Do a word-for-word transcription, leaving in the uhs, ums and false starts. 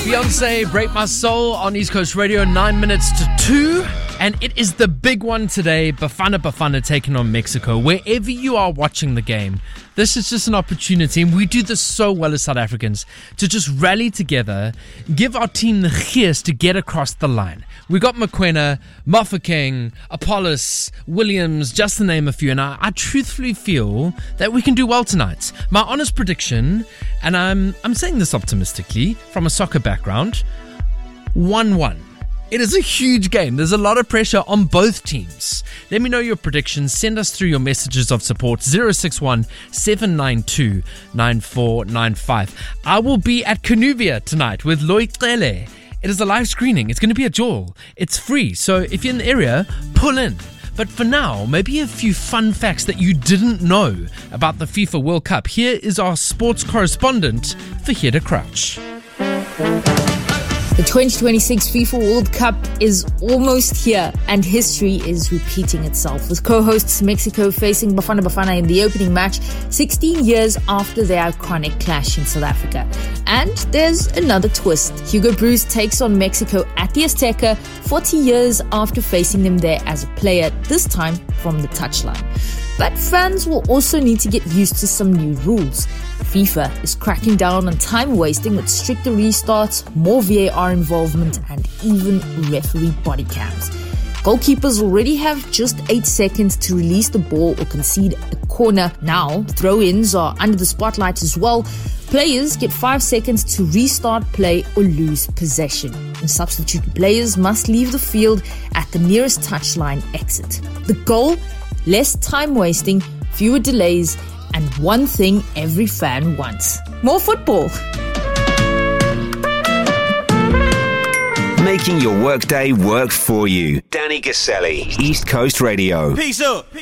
Beyonce, Break My Soul on East Coast Radio, nine minutes to two. And it is the big one today, Bafana Bafana taking on Mexico. Wherever you are watching the game, this is just an opportunity, and we do this so well as South Africans, to just rally together, give our team the gears to get across the line. We got Mokoena, Mofokeng, Apollos, Williams, just to name a few, and I, I truthfully feel that we can do well tonight. My honest prediction, and I'm I'm saying this optimistically from a soccer background, one one. It is a huge game. There's a lot of pressure on both teams. Let me know your predictions. Send us through your messages of support. zero six one, seven nine two, nine four nine five. I will be at Canuvia tonight with Loitlele. It is a live screening. It's going to be a Joel. It's free. So if you're in the area, pull in. But for now, maybe a few fun facts that you didn't know about the FIFA World Cup. Here is our sports correspondent, Fahida Crouch. The twenty twenty-six FIFA World Cup is almost here, and history is repeating itself, with co-hosts Mexico facing Bafana Bafana in the opening match sixteen years after their iconic clash in South Africa. And there's another twist. Hugo Broos takes on Mexico at the Azteca forty years after facing them there as a player, this time from the touchline. But fans will also need to get used to some new rules. FIFA is cracking down on time wasting with stricter restarts, more V A R involvement, and even referee body cams. Goalkeepers already have just eight seconds to release the ball or concede a corner. Now, throw-ins are under the spotlight as well. Players get five seconds to restart play or lose possession. And substitute players must leave the field at the nearest touchline exit. The goal? Less time wasting, fewer delays, and one thing every fan wants: more football. Making your workday work for you. Danny Gaselli, East Coast Radio. Peace up.